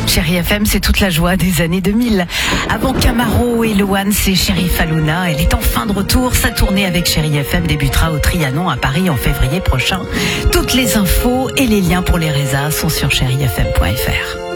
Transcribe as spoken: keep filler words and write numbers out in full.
Chérie F M, c'est toute la joie des années deux mille. Avant Camaro et Loane, c'est Chérie Faluna. Elle est enfin de retour. Sa tournée avec Chérie F M débutera au Trianon à Paris en février prochain. Toutes les infos et les liens pour les résas sont sur chérie f m point f r.